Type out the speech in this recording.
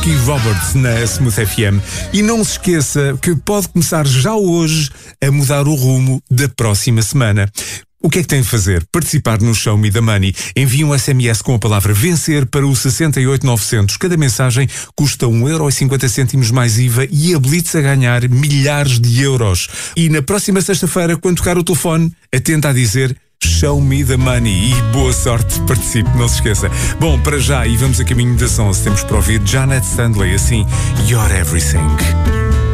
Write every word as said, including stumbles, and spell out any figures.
Keith Roberts na Smooth F M. E não se esqueça que pode começar já hoje a mudar o rumo da próxima semana. O que é que tem de fazer? Participar no Show Me the Money. Envie um S M S com a palavra vencer para o seis oito nove zero zero. Cada mensagem custa um euro e cinquenta cêntimos mais I V A e habilite-se a ganhar milhares de euros. E na próxima sexta-feira, quando tocar o telefone, atenta a dizer Show Me the Money e boa sorte, participe, não se esqueça. Bom, para já, e vamos a caminho das onze, temos para ouvir Janet Stanley, assim, You're Everything.